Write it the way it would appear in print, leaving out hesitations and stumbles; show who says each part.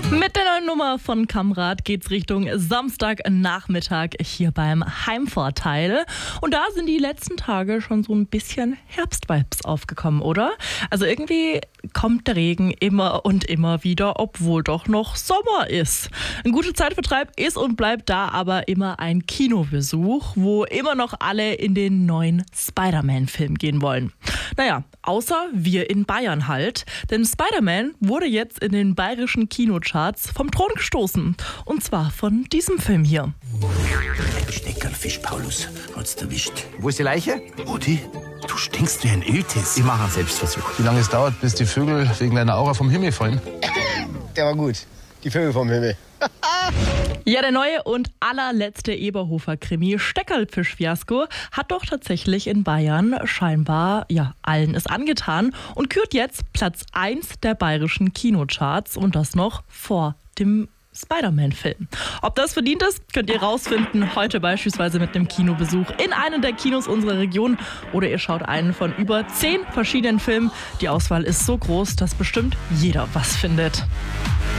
Speaker 1: Mit der neuen Nummer von Kamrat geht's Richtung Samstagnachmittag hier beim Heimvorteil. Und da sind die letzten Tage schon so ein bisschen Herbstvibes aufgekommen, oder? Also irgendwie kommt der Regen immer und immer wieder, obwohl doch noch Sommer ist. Ein guter Zeitvertreib ist und bleibt da aber immer ein Kinobesuch, wo immer noch alle in den neuen Spider-Man-Film gehen wollen. Naja, außer wir in Bayern halt. Denn Spider-Man wurde jetzt in den bayerischen Kinocharts vom Thron gestoßen. Und zwar von diesem Film hier.
Speaker 2: Steckerlfisch, Paulus, hat's erwischt.
Speaker 3: Wo ist die Leiche?
Speaker 2: Rudi, du stinkst wie ein Iltis.
Speaker 3: Ich mache einen Selbstversuch.
Speaker 4: Wie lange es dauert, bis die Vögel wegen deiner Aura vom Himmel fallen?
Speaker 5: Der war gut. Die Vögel vom Himmel.
Speaker 1: Ja, der neue und allerletzte Eberhofer-Krimi Steckerlfisch-Fiasko hat doch tatsächlich in Bayern scheinbar, allen es angetan und kürt jetzt Platz 1 der bayerischen Kinocharts und das noch vor dem Spider-Man-Film. Ob das verdient ist, könnt ihr rausfinden, heute beispielsweise mit einem Kinobesuch in einem der Kinos unserer Region oder ihr schaut einen von über 10 verschiedenen Filmen. Die Auswahl ist so groß, dass bestimmt jeder was findet.